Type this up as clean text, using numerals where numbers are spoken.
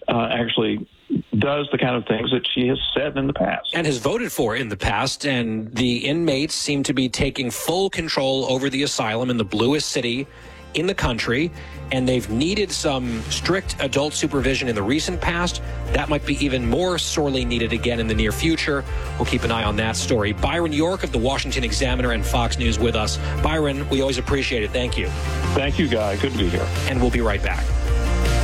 actually does the kind of things that she has said in the past. And has voted for in the past, and the inmates seem to be taking full control over the asylum in the bluest city in the country, and they've needed some strict adult supervision in the recent past. That might be even more sorely needed again in the near future. We'll keep an eye on that story. Byron York of the Washington Examiner and Fox News with us. Byron, we always appreciate it. Thank you. Thank you, Guy. Good to be here. And we'll be right back.